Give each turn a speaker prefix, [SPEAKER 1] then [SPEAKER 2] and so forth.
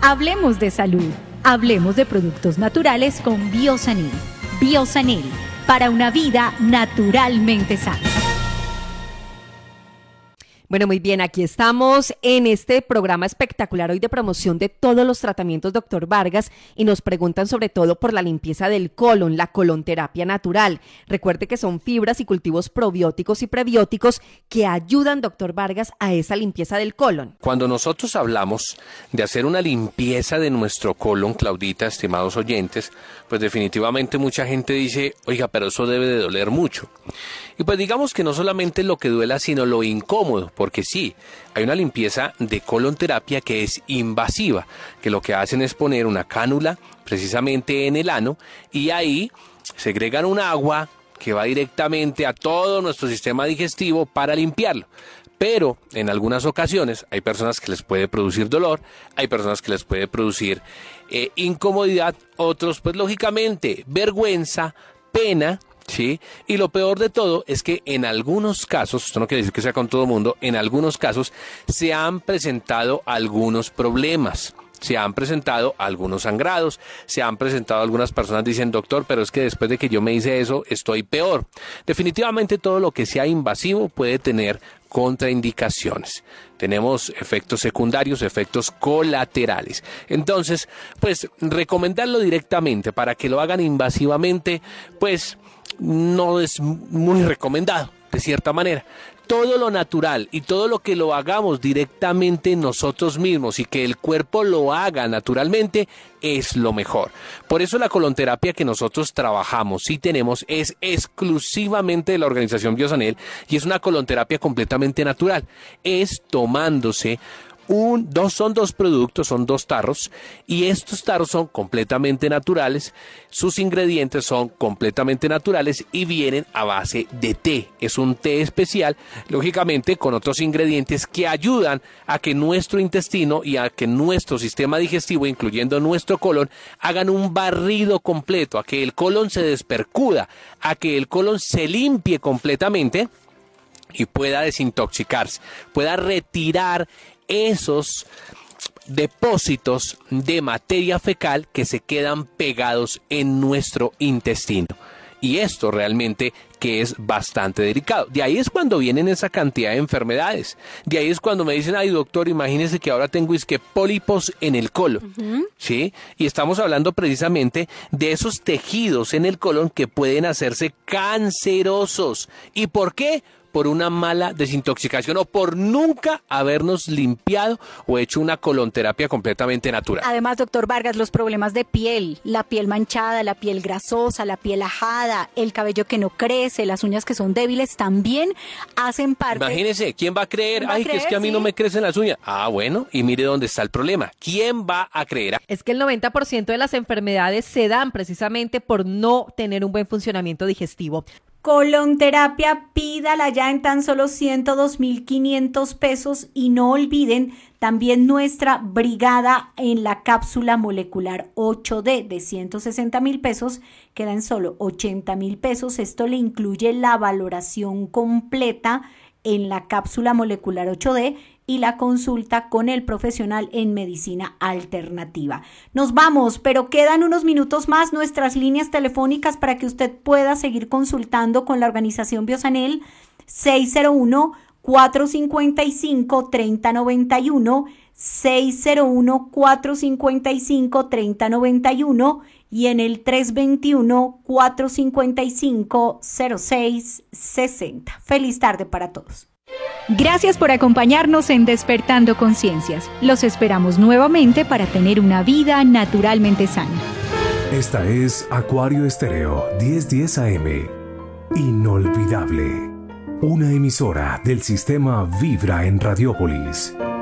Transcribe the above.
[SPEAKER 1] Hablemos de salud. Hablemos de productos naturales con Biosanil. Biosanil, para una vida naturalmente sana.
[SPEAKER 2] Bueno, muy bien, aquí estamos en este programa espectacular hoy de promoción de todos los tratamientos Dr. Vargas y nos preguntan sobre todo por la limpieza del colon, la colonterapia natural. Recuerde que son fibras y cultivos probióticos y prebióticos que ayudan, Dr. Vargas, a esa limpieza del colon.
[SPEAKER 3] Cuando nosotros hablamos de hacer una limpieza de nuestro colon, Claudita, estimados oyentes, pues definitivamente mucha gente dice, oiga, pero eso debe de doler mucho. Y pues digamos que no solamente lo que duela, sino lo incómodo, porque sí, hay una limpieza de colonterapia que es invasiva, que lo que hacen es poner una cánula precisamente en el ano y ahí segregan un agua que va directamente a todo nuestro sistema digestivo para limpiarlo. Pero en algunas ocasiones hay personas que les puede producir dolor, hay personas que les puede producir incomodidad, otros pues lógicamente vergüenza, pena, ¿sí? Y lo peor de todo es que en algunos casos, esto no quiere decir que sea con todo el mundo, en algunos casos se han presentado algunos problemas. Se han presentado algunos sangrados, se han presentado algunas personas dicen, doctor, pero es que después de que yo me hice eso, estoy peor. Definitivamente todo lo que sea invasivo puede tener contraindicaciones. Tenemos efectos secundarios, efectos colaterales. Entonces, pues recomendarlo directamente para que lo hagan invasivamente, pues no es muy recomendado, de cierta manera. Todo lo natural y todo lo que lo hagamos directamente nosotros mismos y que el cuerpo lo haga naturalmente es lo mejor. Por eso la colonterapia que nosotros trabajamos y tenemos es exclusivamente de la organización Biosanil y es una colonterapia completamente natural. Es tomándose son dos productos, son dos tarros y estos tarros son completamente naturales, sus ingredientes son completamente naturales y vienen a base de té. Es un té especial, lógicamente con otros ingredientes que ayudan a que nuestro intestino y a que nuestro sistema digestivo, incluyendo nuestro colon, hagan un barrido completo, a que el colon se despercuda, a que el colon se limpie completamente y pueda desintoxicarse, pueda retirar esos depósitos de materia fecal que se quedan pegados en nuestro intestino. Y esto realmente que es bastante delicado. De ahí es cuando vienen esa cantidad de enfermedades. De ahí es cuando me dicen, ay doctor, imagínese que ahora tengo pólipos en el colon. ¿Sí? Y estamos hablando precisamente de esos tejidos en el colon que pueden hacerse cancerosos. ¿Y por qué? Por una mala desintoxicación o por nunca habernos limpiado o hecho una colonterapia completamente natural.
[SPEAKER 1] Además, doctor Vargas, los problemas de piel, la piel manchada, la piel grasosa, la piel ajada, el cabello que no crece, las uñas que son débiles, también hacen parte.
[SPEAKER 3] Imagínese, ¿quién va a creer? Que es que a mí no me crecen las uñas. Ah, bueno, y mire dónde está el problema. ¿Quién va a creer?
[SPEAKER 2] Es que el 90% de las enfermedades se dan precisamente por no tener un buen funcionamiento digestivo.
[SPEAKER 1] Colonterapia, pídala ya en tan solo 102.500 pesos y no olviden también nuestra brigada en la cápsula molecular 8D de 160.000 pesos, queda en solo 80.000 pesos. Esto le incluye la valoración completa en la cápsula molecular 8D y la consulta con el profesional en medicina alternativa. Nos vamos, pero quedan unos minutos más nuestras líneas telefónicas para que usted pueda seguir consultando con la organización Biosanil. 601-455-3091, 601-455-3091 y en el 321-455-0660. Feliz tarde para todos. Gracias por acompañarnos en Despertando Conciencias. Los esperamos nuevamente para tener una vida naturalmente sana.
[SPEAKER 4] Esta es Acuario Estéreo 1010 AM. Inolvidable. Una emisora del sistema Vibra en Radiópolis.